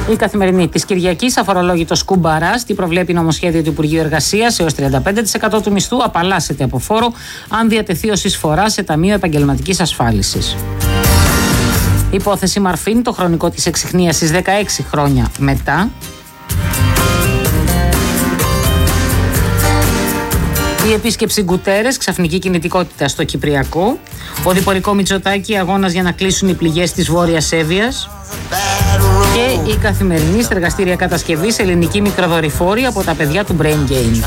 Η Καθημερινή της Κυριακής, αφορολόγητος κουμπαράς, τι προβλέπει νομοσχέδιο του Υπουργείου Εργασίας, έως 35% του μισθού απαλλάσσεται από φόρο αν διατεθεί ως εισφορά σε Ταμείο Επαγγελματικής Ασφάλισης. Υπόθεση Μαρφίν, το χρονικό της εξιχνίασης 16 χρόνια μετά. Η επίσκεψη Γκουτέρες, ξαφνική κινητικότητα στο Κυπριακό. Ο διπορικό Μητσοτάκη, αγώνας για να κλείσουν οι πληγές της Βόρειας Εύβοιας. Και η Καθημερινή, στα εργαστήρια κατασκευής, ελληνική μικροδορυφόρη από τα παιδιά του Brain Gain.